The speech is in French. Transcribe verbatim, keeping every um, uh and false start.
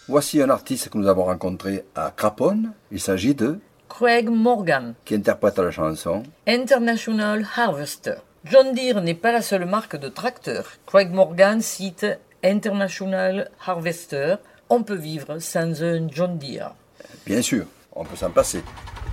Voici un artiste que nous avons rencontré à Craponne. Il s'agit de... Craig Morgan, qui interprète la chanson International Harvester. John Deere n'est pas la seule marque de tracteur. Craig Morgan cite International Harvester. On peut vivre sans un John Deere. Bien sûr, on peut s'en passer.